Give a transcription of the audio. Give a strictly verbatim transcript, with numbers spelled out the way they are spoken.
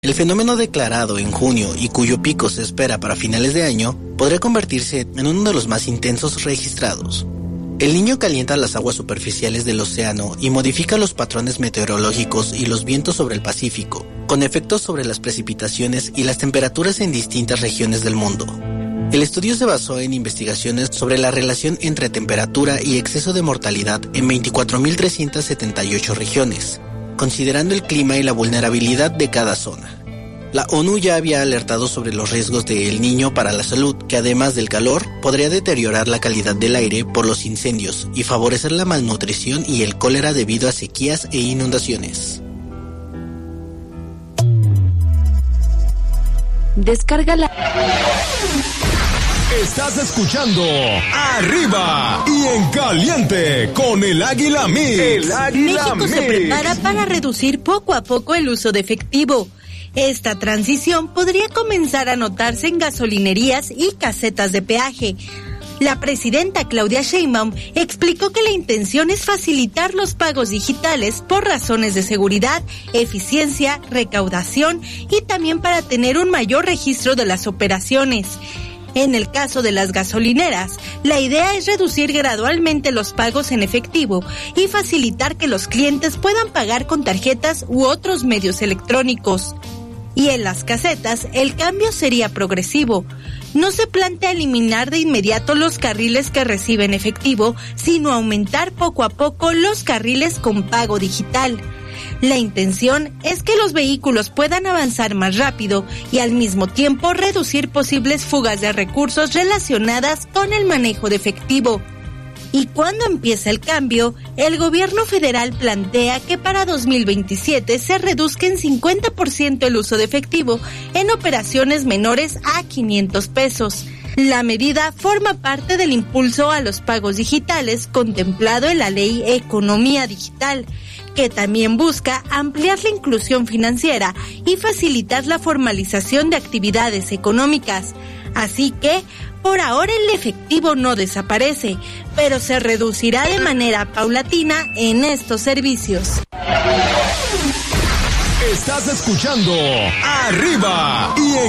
El fenómeno declarado en junio y cuyo pico se espera para finales de año podría convertirse en uno de los más intensos registrados. El Niño calienta las aguas superficiales del océano y modifica los patrones meteorológicos y los vientos sobre el Pacífico, con efectos sobre las precipitaciones y las temperaturas en distintas regiones del mundo. El estudio se basó en investigaciones sobre la relación entre temperatura y exceso de mortalidad en veinticuatro mil trescientas setenta y ocho regiones, considerando el clima y la vulnerabilidad de cada zona. La ONU ya había alertado sobre los riesgos de El Niño para la salud, que además del calor, podría deteriorar la calidad del aire por los incendios y favorecer la malnutrición y el cólera debido a sequías e inundaciones. Descarga la... Estás escuchando Arriba y en Caliente con el Águila Mix. El Águila México Mix. se prepara para reducir poco a poco el uso de efectivo. Esta transición podría comenzar a notarse en gasolinerías y casetas de peaje. La presidenta Claudia Sheinbaum explicó que la intención es facilitar los pagos digitales por razones de seguridad, eficiencia, recaudación y también para tener un mayor registro de las operaciones. En el caso de las gasolineras, la idea es reducir gradualmente los pagos en efectivo y facilitar que los clientes puedan pagar con tarjetas u otros medios electrónicos. Y en las casetas, el cambio sería progresivo. No se plantea eliminar de inmediato los carriles que reciben efectivo, sino aumentar poco a poco los carriles con pago digital. La intención es que los vehículos puedan avanzar más rápido y al mismo tiempo reducir posibles fugas de recursos relacionadas con el manejo de efectivo. Y cuando empieza el cambio, el gobierno federal plantea que para dos mil veintisiete se reduzca en cincuenta por ciento el uso de efectivo en operaciones menores a quinientos pesos. La medida forma parte del impulso a los pagos digitales contemplado en la Ley Economía Digital, que también busca ampliar la inclusión financiera y facilitar la formalización de actividades económicas. Así que, por ahora el efectivo no desaparece, pero se reducirá de manera paulatina en estos servicios. Estás escuchando Arriba y en